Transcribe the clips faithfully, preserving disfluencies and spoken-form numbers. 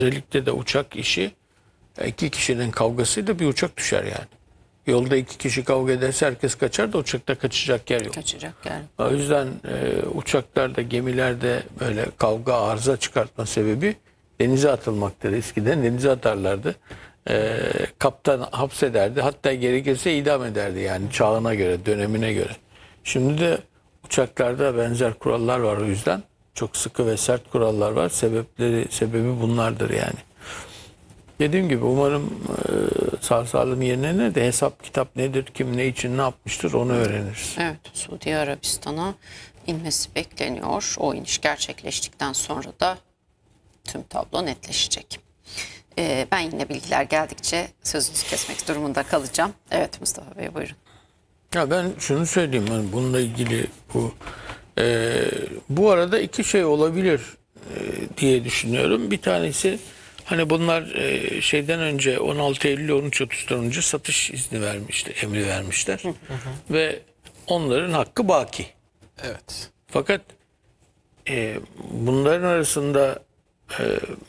Özellikle de uçak işi, iki kişinin kavgasıyla bir uçak düşer yani. Yolda iki kişi kavga ederse herkes kaçar da uçakta kaçacak yer yok. Kaçacak yani. O yüzden e, uçaklarda, gemilerde böyle kavga, arıza çıkartma sebebi denize atılmaktır. Eskiden denize atarlardı. E, kaptan hapsederdi. Hatta gerekirse idam ederdi yani çağına göre, dönemine göre. Şimdi de uçaklarda benzer kurallar var o yüzden. Çok sıkı ve sert kurallar var. Sebepleri, sebebi bunlardır yani. Dediğim gibi umarım e, sağ salim yerine de hesap kitap nedir, kim ne için ne yapmıştır onu öğreniriz. Evet, Suudi Arabistan'a inmesi bekleniyor. O iniş gerçekleştikten sonra da tüm tablo netleşecek. Ee, ben yine bilgiler geldikçe sözünüzü kesmek durumunda kalacağım. Evet Mustafa Bey, buyurun. Ya ben şunu söyleyeyim, yani bununla ilgili bu e, bu arada iki şey olabilir e, diye düşünüyorum. Bir tanesi, hani bunlar e, şeyden önce on altı Eylül on üç otuzdan önce satış izni vermişler, emri vermişler. Hı hı. Ve onların hakkı baki. Evet. Fakat e, bunların arasında e,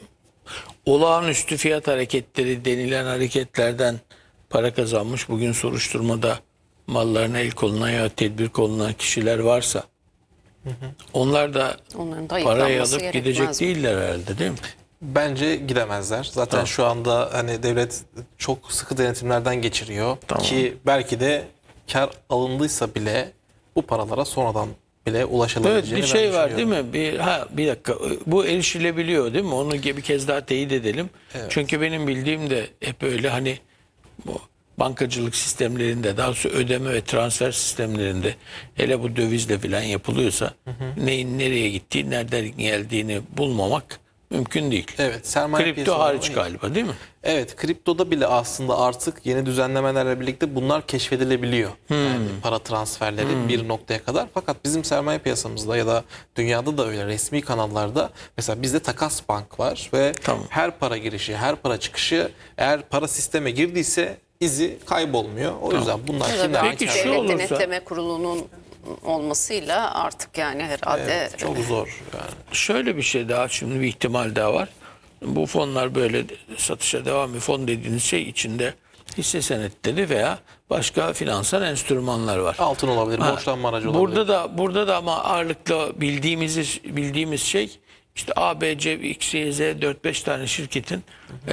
olağanüstü fiyat hareketleri denilen hareketlerden para kazanmış, bugün soruşturmada mallarına el konulan ya tedbir konulan kişiler varsa, hı hı, onlar da Onların da parayı alıp gerekmez gidecek mi? değiller herhalde, değil mi? Bence gidemezler. Zaten Tamam. şu anda hani devlet çok sıkı denetimlerden geçiriyor. Tamam. Ki belki de kar alındıysa bile bu paralara sonradan bile Evet, ulaşılabileceğini bir şey ben var değil düşünüyorum. mi? Bir, ha, bir dakika. Bu erişilebiliyor değil mi? Onu bir kez daha teyit edelim. Evet. Çünkü benim bildiğim de hep öyle, hani bu bankacılık sistemlerinde, daha sonra ödeme ve transfer sistemlerinde, hele bu dövizle falan yapılıyorsa, hı hı, neyin nereye gittiği, nereden geldiğini bulmamak mümkün değil. Evet, sermaye Kripto piyasaları hariç iyi. galiba, değil mi? Evet, kriptoda bile aslında artık yeni düzenlemelerle birlikte bunlar keşfedilebiliyor. Hmm. Yani para transferleri hmm. bir noktaya kadar. Fakat bizim sermaye piyasamızda ya da dünyada da öyle resmi kanallarda, mesela bizde takas bank var ve Tamam. her para girişi, her para çıkışı, eğer para sisteme girdiyse izi kaybolmuyor. O yüzden bunlar Ya da şimdi belki Peki şu Devlet olursa- Denetleme Kurulu'nun olmasıyla artık yani herhalde evet, çok zor yani. Şöyle bir şey daha, şimdi bir ihtimal daha var. Bu fonlar böyle satışa devam ediyor. Fon dediğiniz şey içinde hisse senetleri veya başka finansal enstrümanlar var. Altın olabilir, Ha, borçlanma aracı olabilir. Burada da burada da ama ağırlıkla bildiğimiz bildiğimiz şey işte A, B, C, X, Y, Z dört beş tane şirketin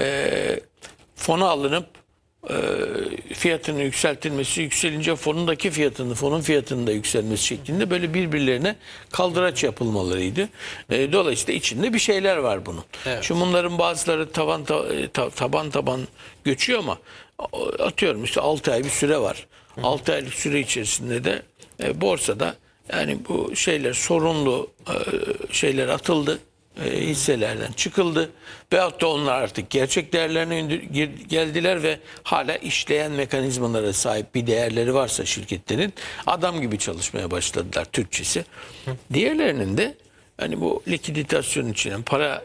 e, fona alınıp e, fiyatının yükseltilmesi, yükselince fonundaki fiyatını, fonun fiyatının da yükselmesi şeklinde böyle birbirlerine kaldıraç yapılmalarıydı. E, dolayısıyla içinde bir şeyler var bunun. Evet. Şimdi bunların bazıları taban ta, ta, taban taban göçüyor ama atıyorum işte altı ay bir süre var. altı aylık süre içerisinde de e, borsada yani bu şeyler, sorunlu e, şeyler atıldı. E, hisselerden çıkıldı. Veyahut da onlar artık gerçek değerlerine indir- geldiler ve hala işleyen mekanizmalara sahip bir değerleri varsa şirketlerin adam gibi çalışmaya başladılar, Türkçesi. Diğerlerinin de hani bu likiditasyon için para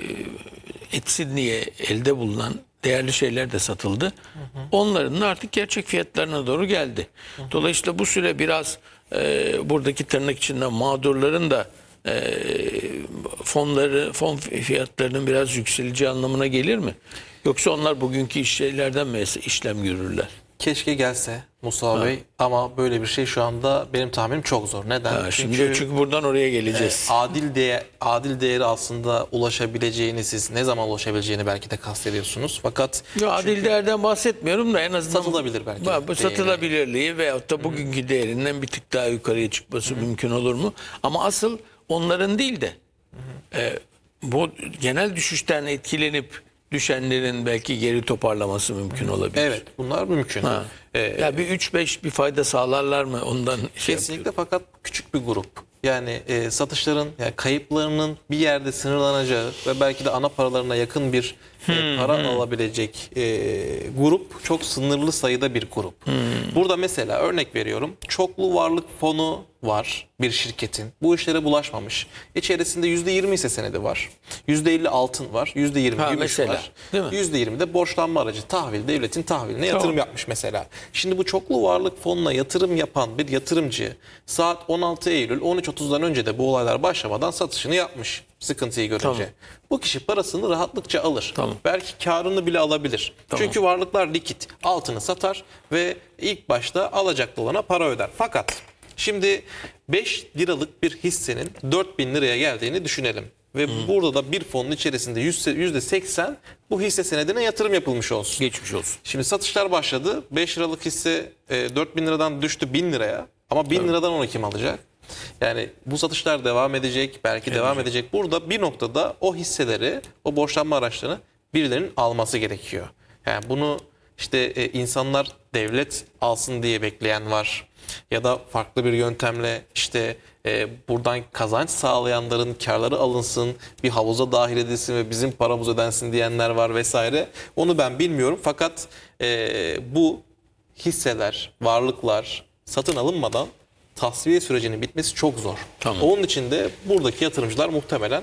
e, etsin diye elde bulunan değerli şeyler de satıldı. Hı hı. Onların da artık gerçek fiyatlarına doğru geldi. Hı hı. Dolayısıyla bu süre biraz e, buradaki tırnak içinde mağdurların da e, fonları, fon fiyatlarının biraz yükseleceği anlamına gelir mi? Yoksa onlar bugünkü şeylerden mi işlem görürler? Keşke gelse Mustafa Bey, ama böyle bir şey şu anda benim tahminim çok zor. Neden? Ha, çünkü, çünkü çünkü buradan oraya geleceğiz. E, adil değer, adil değeri aslında ulaşabileceğini, siz ne zaman ulaşabileceğini belki de kastediyorsunuz. Fakat Yo, adil değerden bahsetmiyorum da en azından satılabilir belki. Bu satılabilirliği veyahut da bugünkü hmm. değerinden bir tık daha yukarıya çıkması hmm. mümkün olur mu? Ama asıl onların değil de hmm. e, bu genel düşüşten etkilenip düşenlerin belki geri toparlaması mümkün olabilir. Evet, bunlar mümkün. Ha. Ee, ya bir üç beş bir fayda sağlarlar mı ondan? Şey kesinlikle, fakat küçük bir grup. Yani e, satışların, yani kayıplarının bir yerde sınırlanacağı ve belki de ana paralarına yakın bir e, hmm, para hmm. alabilecek e, grup çok sınırlı sayıda bir grup. Hmm. Burada mesela örnek veriyorum, çoklu varlık fonu var bir şirketin. Bu işlere bulaşmamış. İçerisinde yüzde yirmi hisse senedi var. yüzde elli altın var. yüzde yirmi ha, gümüş mesela, var. değil mi? yüzde yirmi de borçlanma aracı, tahvil, devletin tahviline yatırım tamam. yapmış mesela. Şimdi bu çoklu varlık fonuna yatırım yapan bir yatırımcı saat on altı Eylül on üç otuzdan önce de bu olaylar başlamadan satışını yapmış sıkıntıyı görünce. Tamam. Bu kişi parasını rahatlıkça alır. Tamam. Belki karını bile alabilir. Tamam. Çünkü varlıklar likit. Altını satar ve ilk başta alacaklı olana para öder. Fakat şimdi beş liralık bir hissenin dört bin liraya geldiğini düşünelim. Ve hmm. burada da bir fonun içerisinde yüzde seksen bu hisse senedine yatırım yapılmış olsun. Geçmiş olsun. Şimdi satışlar başladı. beş liralık hisse e, dört bin liradan düştü bin liraya. Ama bin liradan onu kim alacak? Yani bu satışlar devam edecek, belki edecek. devam edecek. Burada bir noktada o hisseleri, o borçlanma araçlarını birilerinin alması gerekiyor. Yani bunu işte e, insanlar devlet alsın diye bekleyen var. Ya da farklı bir yöntemle işte e, buradan kazanç sağlayanların karları alınsın, bir havuza dahil edilsin ve bizim paramız ödensin diyenler var vesaire. Onu ben bilmiyorum. Fakat e, bu hisseler, varlıklar satın alınmadan tasfiye sürecinin bitmesi çok zor. Tamam. Onun için de buradaki yatırımcılar muhtemelen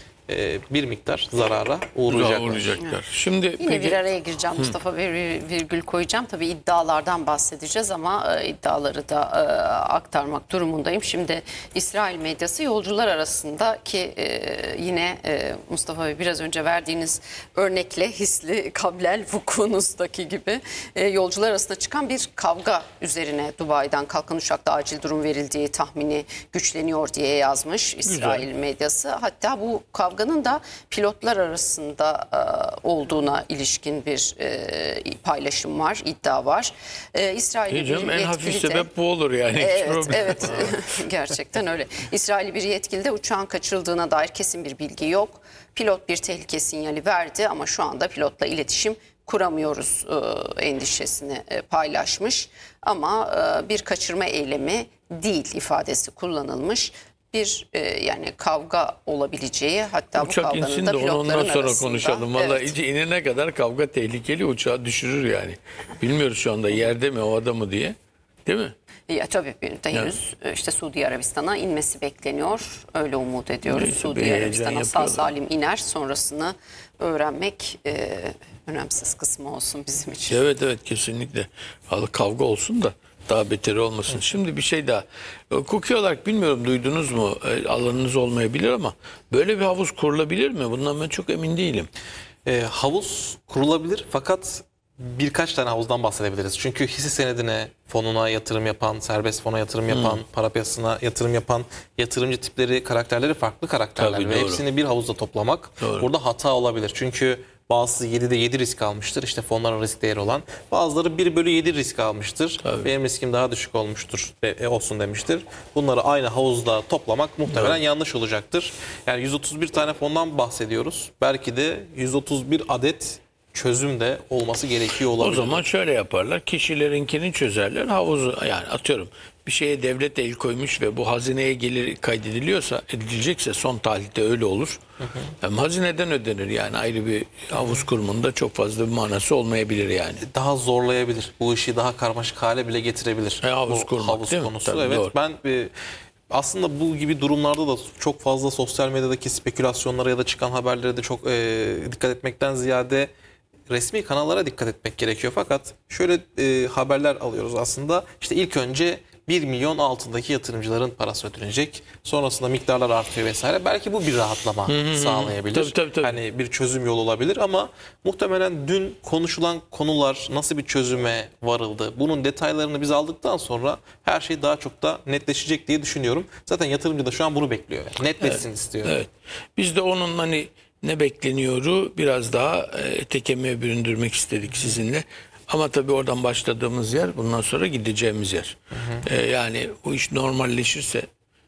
e, bir miktar zarara uğrayacaklar. uğrayacaklar. Şimdi Yine peki, bir araya gireceğim Mustafa, bir virgül koyacağım. Tabii iddialardan bahsedeceğiz ama e, iddiaları da e, aktarmak durumundayım. Şimdi İsrail medyası yolcular arasında ki e, yine e, Mustafa Bey biraz önce verdiğiniz örnekle hisli kablel vukunuzdaki gibi e, yolcular arasında çıkan bir kavga üzerine Dubai'den kalkan uçakta acil durum verildiği tahmini güçleniyor diye yazmış İsrail Güzel. medyası. Hatta bu kavga Kavganın da pilotlar arasında e, olduğuna ilişkin bir e, paylaşım var, iddia var. E, İsrail'li bir Canım, en hafif yetkili de- sebep bu olur yani. Hiç Evet, problem. evet. Gerçekten öyle. İsrailli bir yetkili de uçağın kaçırıldığına dair kesin bir bilgi yok. Pilot bir tehlike sinyali verdi ama şu anda pilotla iletişim kuramıyoruz e, endişesini e, paylaşmış. Ama e, bir kaçırma eylemi değil ifadesi kullanılmış. Bir e, yani kavga olabileceği, hatta Uçak bu kavganın insin da de onu pilotların ondan sonra arasında. konuşalım. Vallahi Evet. iyice inene kadar kavga tehlikeli, uçağı düşürür yani. Bilmiyoruz şu anda yerde mi, havada mı diye. Değil mi? Ya tabii bir de henüz e, işte Suudi Arabistan'a inmesi bekleniyor. Öyle umut ediyoruz. Neyse, bir Suudi heyecan Arabistan'a sağ yapıyorlar. salim iner, sonrasını öğrenmek e, önemsiz kısmı olsun bizim için. Evet evet kesinlikle. Vallahi kavga olsun da daha beteri olmasın. Şimdi bir şey daha. Hukuki olarak bilmiyorum, duydunuz mu? E, Alanınız olmayabilir ama böyle bir havuz kurulabilir mi? Bundan ben çok emin değilim. E, havuz kurulabilir fakat birkaç tane havuzdan bahsedebiliriz. Çünkü hisse senedine, fonuna yatırım yapan, serbest fona yatırım yapan, Hmm. para piyasasına yatırım yapan yatırımcı tipleri, karakterleri farklı karakterler. Tabii, Ve doğru. hepsini bir havuzda toplamak Doğru. burada hata olabilir. Çünkü bazısı yedide yedi risk almıştır. İşte fonların risk değeri olan. Bazıları bir bölü yedi risk almıştır. Tabii. Benim riskim daha düşük olmuştur. E, olsun demiştir. Bunları aynı havuzda toplamak muhtemelen yanlış olacaktır. Yani yüz otuz bir tane fondan bahsediyoruz. Belki de yüz otuz bir adet çözüm de olması gerekiyor O olabilir. zaman şöyle yaparlar. Kişilerinkini çözerler. Havuzu, yani atıyorum bir şeye devlet el koymuş ve bu hazineye gelir kaydediliyorsa, edilecekse son tahlilde öyle olur. Hı hı. Hem hazineden ödenir yani, ayrı bir havuz kurumunda çok fazla bir manası olmayabilir yani. Daha zorlayabilir. Bu işi daha karmaşık hale bile getirebilir. E, havuz Bu kurmak, havuz değil mi? konusu. Tabii, evet doğru. ben e, aslında bu gibi durumlarda da çok fazla sosyal medyadaki spekülasyonlara ya da çıkan haberlere de çok e, dikkat etmekten ziyade resmi kanallara dikkat etmek gerekiyor. Fakat şöyle e, haberler alıyoruz aslında. İşte ilk önce bir milyon altındaki yatırımcıların parası ödenecek. Sonrasında miktarlar artıyor vesaire. Belki bu bir rahatlama sağlayabilir. Tabii, tabii, tabii. Hani bir çözüm yolu olabilir ama muhtemelen dün konuşulan konular nasıl bir çözüme varıldı? Bunun detaylarını biz aldıktan sonra her şey daha çok da netleşecek diye düşünüyorum. Zaten yatırımcı da şu an bunu bekliyor. Netleşsin istiyor. Evet. Biz de onun hani ne bekleniyoru biraz daha e, ete kemiğe büründürmek istedik sizinle. Ama tabii oradan başladığımız yer bundan sonra gideceğimiz yer. Hı hı. E, yani bu iş normalleşirse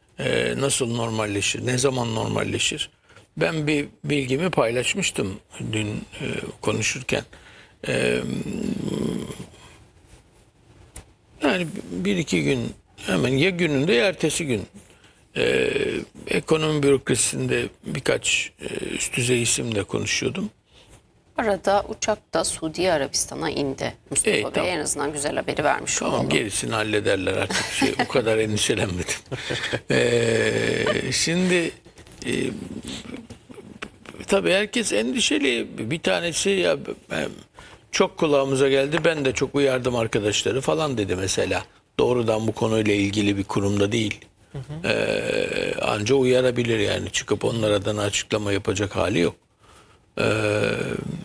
e, nasıl normalleşir, ne zaman normalleşir? Ben bir bilgimi paylaşmıştım dün e, konuşurken. E, yani bir iki gün hemen ya gününde ya ertesi gün Ee, ekonomi bürokrasisinde birkaç e, üst düzey isimle konuşuyordum. Arada uçak da Suudi Arabistan'a indi. Mustafa İyi, Bey tamam. en azından güzel haberi vermiş Tamam, olalım. gerisini hallederler artık. Şey, o kadar endişelenmedim. Ee, şimdi e, tabii herkes endişeli. Bir tanesi ya ben çok kulağımıza geldi. Ben de çok uyardım arkadaşları falan dedi mesela. Doğrudan bu konuyla ilgili bir kurumda değil. Hı hı. Ee, anca uyarabilir yani. Çıkıp onlar adına açıklama yapacak hali yok. Ee,